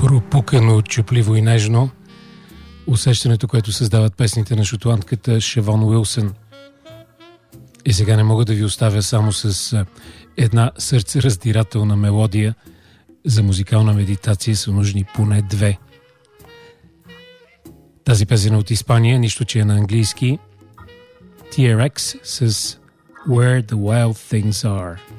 пропукано, чупливо и нежно. Усещането, което създават песните на шотландката Шевон Уилсън. И сега не мога да ви оставя само с една сърцераздирателна мелодия. За музикална медитация са нужни поне две. Тази песен от Испания, нищо че е на английски. TRX с Where the Wild Things Are.